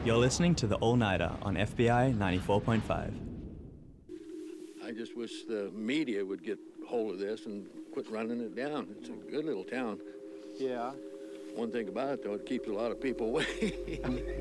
You're listening to The All Nighter on FBI 94.5. I just wish the media would get hold of this and quit running it down. It's a good little town. Yeah. One thing about it, though, it keeps a lot of people away.